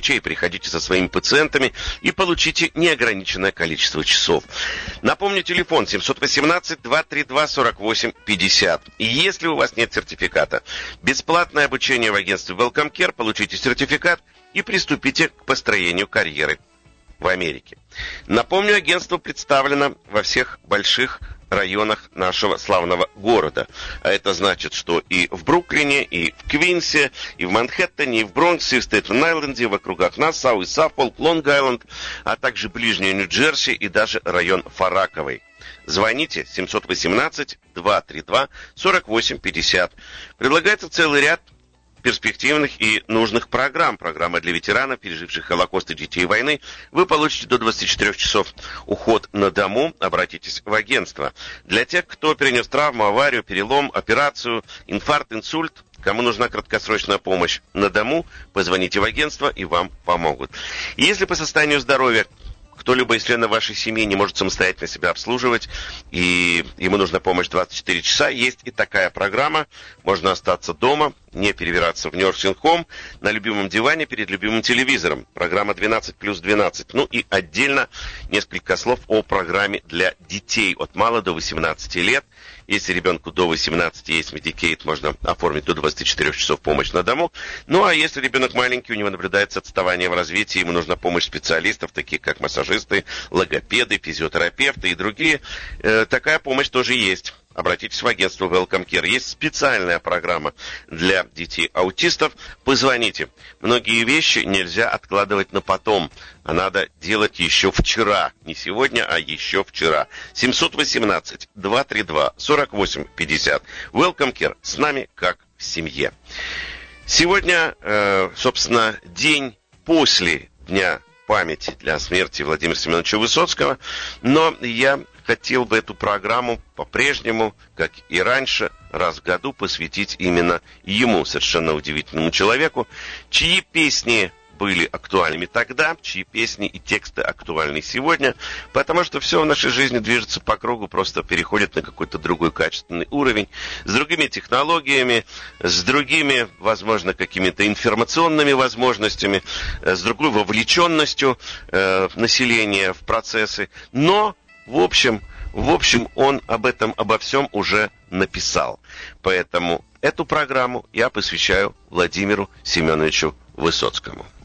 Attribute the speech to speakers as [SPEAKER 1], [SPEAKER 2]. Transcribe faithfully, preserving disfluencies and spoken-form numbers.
[SPEAKER 1] врачей. Приходите со своими пациентами и получите неограниченное количество часов. Напомню, телефон семь один восемь, два три два, сорок восемь пятьдесят. И если у вас нет сертификата, бесплатное обучение в агентстве Welcome Care, получите сертификат и приступите к построению карьеры в Америке. Напомню, агентство представлено во всех больших районах нашего славного города. А это значит, что и в Бруклине, и в Квинсе, и в Манхэттене, и в Бронксе, и в Стейтен-Айленде, в округах Нассау и Саффолк, Лонг-Айленд, а также ближний Нью-Джерси и даже район Фараковый. Звоните семь один восемь, два три два, сорок восемь пятьдесят. Предлагается целый ряд перспективных и нужных программ. Программа для ветеранов, переживших Холокост и детей войны. Вы получите до двадцати четырёх часов уход на дому. Обратитесь в агентство. Для тех, кто перенес травму, аварию, перелом, операцию, инфаркт, инсульт, кому нужна краткосрочная помощь на дому, позвоните в агентство, и вам помогут. И если по состоянию здоровья кто-либо из членов вашей семьи не может самостоятельно себя обслуживать, и ему нужна помощь двадцать четыре часа, есть и такая программа. Можно остаться дома, не перебираться в Nursing Home, на любимом диване перед любимым телевизором. Программа двенадцать плюс двенадцать. Ну и отдельно несколько слов о программе для детей от мала до восемнадцати лет. Если ребенку до восемнадцати есть Medicaid, можно оформить до двадцати четырёх часов помощь на дому. Ну а если ребенок маленький, у него наблюдается отставание в развитии, ему нужна помощь специалистов, таких как массажисты, логопеды, физиотерапевты и другие, э, такая помощь тоже есть. Обратитесь в агентство Welcome Care. Есть специальная программа для детей-аутистов. Позвоните. Многие вещи нельзя откладывать на потом, а надо делать еще вчера. Не сегодня, а еще вчера. семь один восемь, два три два, сорок восемь пятьдесят. Welcome Care. С нами как в семье. Сегодня, э, собственно, день после Дня памяти для смерти Владимира Семеновича Высоцкого. Но я хотел бы эту программу по-прежнему, как и раньше, раз в году посвятить именно ему, совершенно удивительному человеку, чьи песни были актуальными тогда, чьи песни и тексты актуальны сегодня, потому что все в нашей жизни движется по кругу, просто переходит на какой-то другой качественный уровень, с другими технологиями, с другими, возможно, какими-то информационными возможностями, с другой вовлеченностью э, населения в процессы, но В общем, в общем, он об этом, обо всем уже написал. Поэтому эту программу я посвящаю Владимиру Семеновичу Высоцкому.